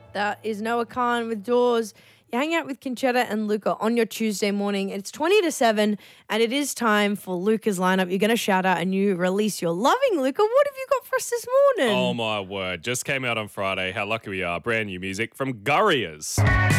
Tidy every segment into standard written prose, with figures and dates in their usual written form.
That is Noah Khan with Doors. You hang out with Conchetta and Luca on your Tuesday morning. It's 20 to 7, and it is time for Luca's lineup. You're going to shout out a new release you're loving, Luca. What have you got for us this morning? Oh, my word. Just came out on Friday. How lucky we are. Brand new music from Gurriers.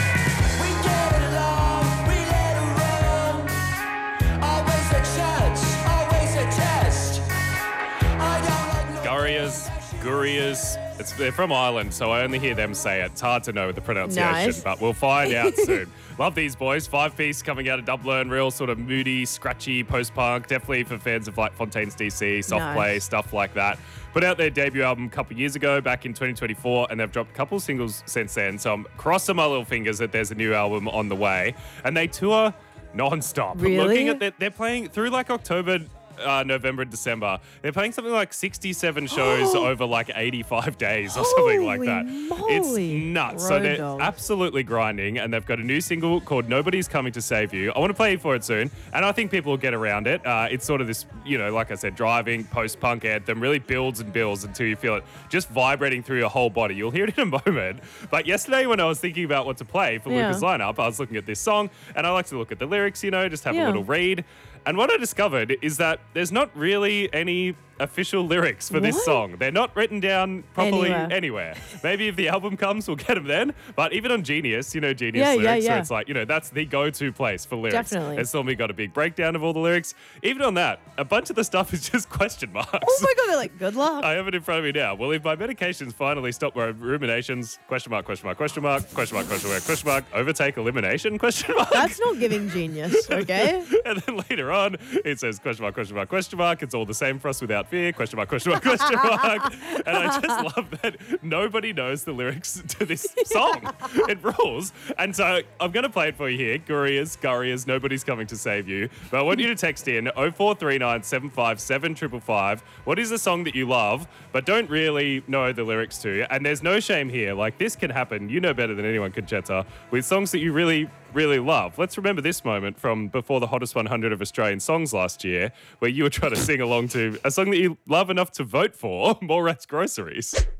Gurriers. They're from Ireland, so I only hear them say it. It's hard to know the pronunciation, but we'll find out soon. Love these boys. 5-piece coming out of Dublin. Real sort of moody, scratchy post-punk. Definitely for fans of like Fontaines DC, soft play, stuff like that. Put out their debut album a couple of years ago, back in 2024, and they've dropped a couple of singles since then. So I'm crossing my little fingers that there's a new album on the way. And they tour non-stop. Really? Looking at they're playing through like October, November and December. They're playing something like 67 shows over like 85 days or something like that. Moly. It's nuts. So they're absolutely grinding, and they've got a new single called Nobody's Coming to Save You. I want to play you for it soon, and I think people will get around it. It's sort of this, like I said, driving post-punk anthem, really builds and builds until you feel it just vibrating through your whole body. You'll hear it in a moment. But yesterday when I was thinking about what to play for Luca's lineup, I was looking at this song, and I like to look at the lyrics, just have a little read. And what I discovered is that there's not really any official lyrics for this song. They're not written down properly anywhere. Maybe if the album comes, we'll get them then. But even on Genius, Genius lyrics, so it's like, that's the go-to place for lyrics. Definitely. It's normally got a big breakdown of all the lyrics. Even on that, a bunch of the stuff is just question marks. Oh my God, they're like, good luck. I have it in front of me now. Well, if my medications finally stop my ruminations, question mark, question mark, question mark, question mark, question mark, question mark, overtake elimination, question mark. That's not giving Genius, okay? And then later on, it says question mark, question mark, question mark. It's all the same for us without fear, question mark, question mark, question mark. And I just love that nobody knows the lyrics to this song. It rules. And so I'm going to play it for you here. Gurriers, Nobody's Coming to Save You. But I want you to text in 0439 757 555. What is the song that you love but don't really know the lyrics to? And there's no shame here. Like, this can happen. You know better than anyone, Conchetta, with songs that you really love. Let's remember this moment from before the Hottest 100 of Australian songs last year, where you were trying to sing along to a song that you love enough to vote for, Mallrats Groceries.